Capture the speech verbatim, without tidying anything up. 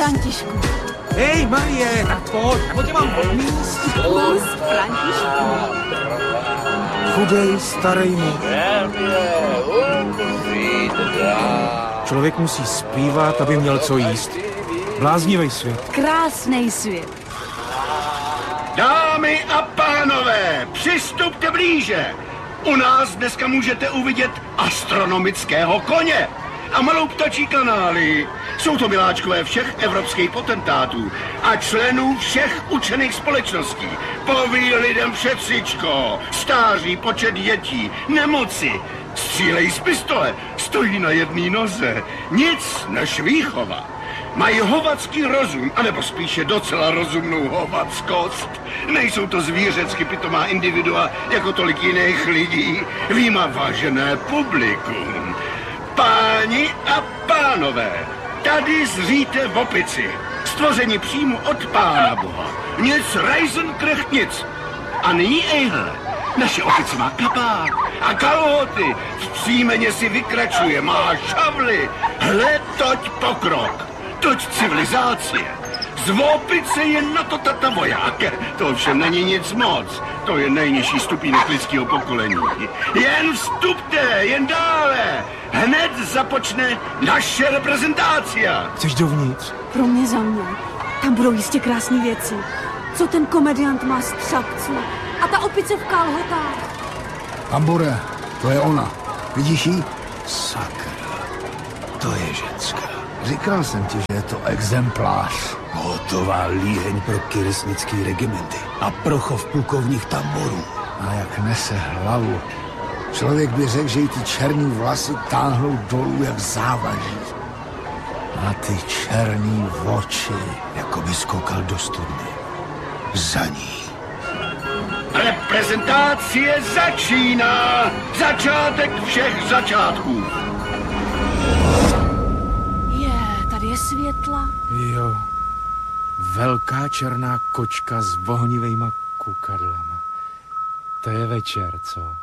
Františku. Hej, Marie, tak pojď, nebo tě mám podmíst. Kus, Františku. Chudej, starý muž. Člověk musí zpívat, aby měl co jíst. Bláznivý svět. Krásnej svět. Dámy a pánové, přistupte blíže. U nás dneska můžete uvidět astronomického koně a malou ptačí kanály. Jsou to miláčkové všech evropských potentátů a členů všech učených společností. Poví lidem všetřičko, stáří počet dětí, nemoci, střílejí z pistole, stojí na jedné noze, nic než výchova. Mají hovadský rozum, anebo spíše docela rozumnou hovadskost. Nejsou to zvířecky pitomá individua jako tolik jiných lidí. Výjima vážené publikum. Páni a pánové, tady zříte v opici. Stvoření přímo od Pána Boha. Nic rajzenkrecht nic. A nyní ejhle. Naše opice má kabát a kalhoty. V příjmeně si vykračuje, má šavly. Hle, toť pokrok. Toť civilizácie. Z opice je na to tata voják. To ovšem není nic moc. To je nejnižší stupínek lidského pokolení. Jen vstupte, jen dále. Hned započne naše reprezentácia. Chceš dovnitř? Pro mě za mě. Tam budou jistě krásné věci. Co ten komediant má z třapců. A ta opice v kalhotách. Tambore, to je ona. Vidíš jí? Sakra, to je ženská. Říkal jsem ti, že je to exemplář. Hotová líheň pro kyresnický regimenty a pro chov plukovních tamborů. A jak nese hlavu. Člověk by řekl, že jí ty černý vlasy táhnou dolů jak závaží. A ty černý oči, jako by skoukal do studny. Za ní. Reprezentácie začíná. Začátek všech začátků. Tady je světla. Jo. Velká černá kočka s vohnivejma kukadlama. To je večer, co?